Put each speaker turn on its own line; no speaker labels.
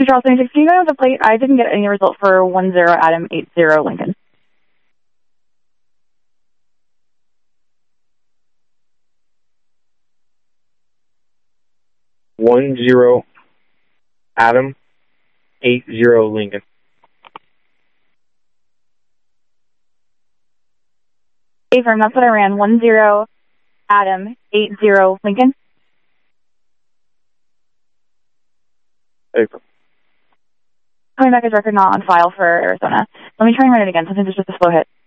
Charles 36, can you go to the plate? I didn't get any result for 10 Adam 80 Lincoln.
Adam 80 Lincoln.
Affirm, that's what I ran. 10 Adam 80 Lincoln.
Affirm.
Coming back as record not on file for Arizona. Let me try and run it again since it's just a slow hit.